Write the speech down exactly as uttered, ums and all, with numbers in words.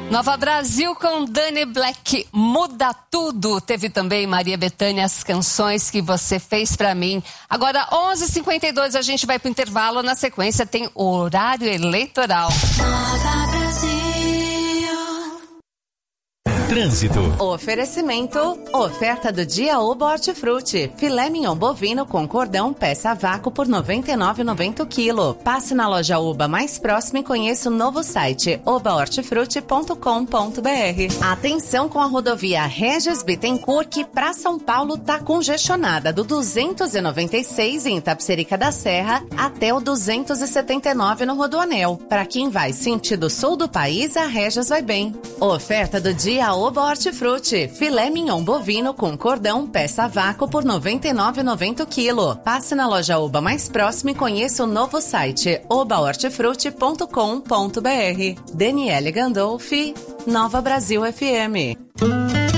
Nova Brasil com Dani Black, Muda Tudo. Teve também Maria Bethânia, As Canções que Você Fez Pra Mim. Agora, onze e cinquenta e dois, a gente vai pro intervalo. Na sequência tem horário eleitoral. Nova Brasil. Trânsito. Oferecimento. Oferta do dia Oba Hortifruti. Filé mignon bovino com cordão peça a vácuo por noventa e nove reais e noventa centavos o quilo. Passe na loja Oba mais próxima e conheça o novo site oba hortifruti ponto com ponto br. Atenção com a rodovia Regis Bittencourt, que pra São Paulo tá congestionada do duzentos e noventa e seis em Itapecerica da Serra até o duzentos e setenta e nove no Rodoanel. Para quem vai sentido sul do país, a Regis vai bem. Oferta do dia Oba Hortifruti. Filé mignon bovino com cordão peça a vácuo por noventa e nove reais e noventa centavos o quilo. Passe na loja Oba mais próxima e conheça o novo site oba hortifruti ponto com ponto br. Daniele Gandolfi, Nova Brasil F M.